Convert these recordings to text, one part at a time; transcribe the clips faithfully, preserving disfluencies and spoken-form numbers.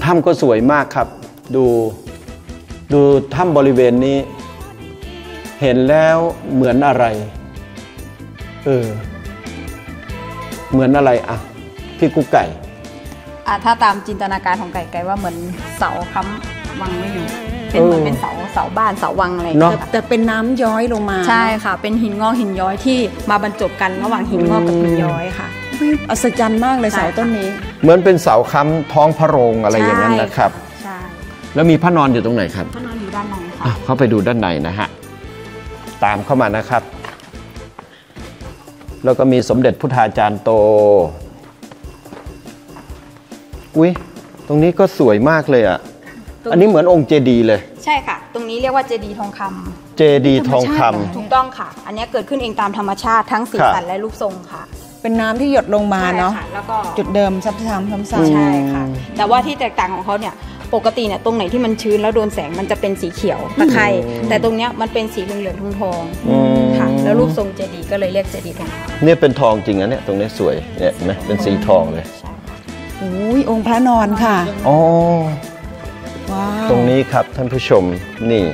ถ้ำก็สวยมากครับดูดูถ้ำบริเวณนี้เห็นแล้วเหมือนอะไรเออเหมือนอะไรอ่ะพี่กุ๊กไก่อ่ะถ้าตามจินตนาการของไก่ไก่ว่าเหมือนเสาค้ำวังไม่อยู่เป็นเหมือนเป็นเสาเสาบ้านเสาวังอะไรเนาะแต่เป็นน้ำย้อยลงมาใช่ค่ะเป็นหินงอกหินย้อยที่มาบรรจบกันระหว่างหินงอกกับหินย้อยค่ะอัศจรรย์มากเลยเสาต้นนี้เหมือนเป็นเสาค้ำท้องพระโรงอะไรอย่างนั้นนะครับใช่แล้วมีพระนอนอยู่ตรงไหนครับพระนอนอยู่ด้านในค่ะเข้าไปดูด้านในนะฮะตามเข้ามานะครับแล้วก็มีสมเด็จพุทธาจารย์โตอุ้ยตรงนี้ก็สวยมากเลยอ่ะอันนี้เหมือนองค์เจดีย์เลยใช่ค่ะตรงนี้เรียกว่าเจดีย์ทองคำเจดีย์ทองคำถูกต้องค่ะอันนี้เกิดขึ้นเองตามธรรมชาติทั้งสีสันและรูปทรงค่ะเป็นน้ำที่หยดลงมาเนาะแล้วก็จุดเดิมซ้ำๆซ้ำๆใช่ค่ะแต่ว่าที่แตกต่างของเขาเนี่ยปกติเนี่ยตรงไหนที่มันชื้นแล้วโดนแสงมันจะเป็นสีเขียวตะไคร่แต่ตรงเนี้ยมันเป็นสีเหลืองๆทองๆค่ะแล้วรูปทรงเจดีย์ก็เลยเรียกเจดีย์ทองเนี่ยเป็นทองจริงนะเนี่ยตรงนี้สวยเนี่ยไหมเป็นสีทองเลยโอ้ยองค์พระนอนค่ะอ๋อว้าวตรงนี้ครับท่านผู้ชมนี่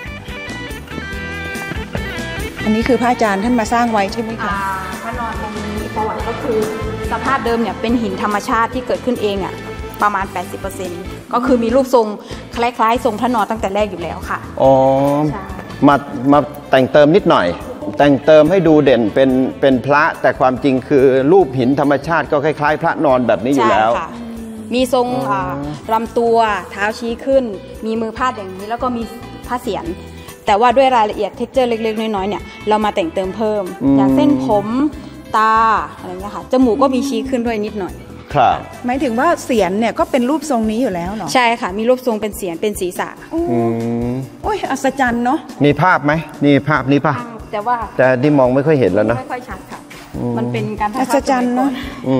อันนี้คือพระอาจารย์ท่านมาสร้างไว้ใช่ไหมคะพระนอนตรงนี้ประวัติก็คือสภาพเดิมเนี่ยเป็นหินธรรมชาติที่เกิดขึ้นเองอ่ะประมาณ แปดสิบเปอร์เซ็นต์ ก็คือมีรูปทรงคล้ายๆทรงพระนอนตั้งแต่แรกอยู่แล้วค่ะอ๋อมามาแต่งเติมนิดหน่อยแต่งเติมให้ดูเด่นเป็นเป็นพระแต่ความจริงคือรูปหินธรรมชาติก็คล้ายๆพระนอนแบบนี้อยู่แล้วมีทรงลำตัวเท้าชี้ขึ้นมีมือพาดอย่างนี้แล้วก็มีผ้าเสียรแต่ว่าด้วยรายละเอียดเท็กเจอร์เล็กๆน้อยๆเนี่ยเรามาแต่งเติมเพิ่มอย่างเส้นผมตาอะไรเงี้ยค่ะจมูกก็มีชี้ขึ้นด้วยนิดหน่อยครับหมายถึงว่าเสียรเนี่ยก็เป็นรูปทรงนี้อยู่แล้วเนาะใช่ค่ะมีรูปทรงเป็นเสียรเป็นศีรษะโอ้ยอัศจรรย์เนาะมีภาพไหมนี่ภาพนี้ป่ะแต่ว่าแต่ที่มองไม่ค่อยเห็นแล้วนะไม่ค่อยชัดค่ะมันเป็นการอัศจรรย์เนาะ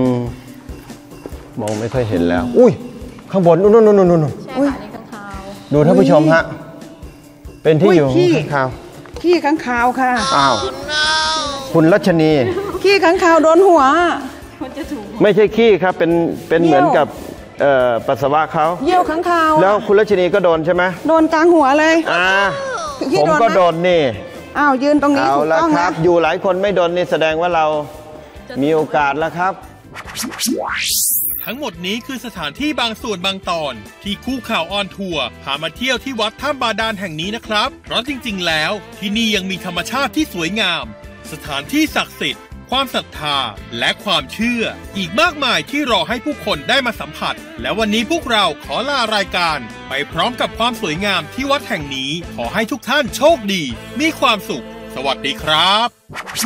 มองไม่ค่อยเห็นแล้วอุ้ยข้างบนนู่นนู่นนู่นนู่นใช่ค่ะนี่ข้างคาวดูท่านผู้ชมฮะเป็นที่อยู่ข้างคาวขี้ข้างคาวค่ะอ้าวคุณรัชนีขี้ข้างคาวโดนหัวไม่ใช่ขี้ครับเป็นเป็นเหมือนกับปัสสาวะเขาเยี่ยวข้างคาวแล้วคุณรัชนีก็โดนใช่ไหมโดนกลางหัวเลยอ่าผมก็โดนนี่อ้าวยืนตรงนี้เอาละครับอยู่หลายคนไม่โดนนี่แสดงว่าเรามีโอกาสแล้วครับทั้งหมดนี้คือสถานที่บางส่วนบางตอนที่คู่ข่าวออนทัวร์พามาเที่ยวที่วัดถ้ำบาดาลแห่งนี้นะครับเพราะจริงๆแล้วที่นี่ยังมีธรรมชาติที่สวยงามสถานที่ศักดิ์สิทธิ์ความศรัทธาและความเชื่ออีกมากมายที่รอให้ผู้คนได้มาสัมผัสและวันนี้พวกเราขอลารายการไปพร้อมกับความสวยงามที่วัดแห่งนี้ขอให้ทุกท่านโชคดีมีความสุขสวัสดีครับ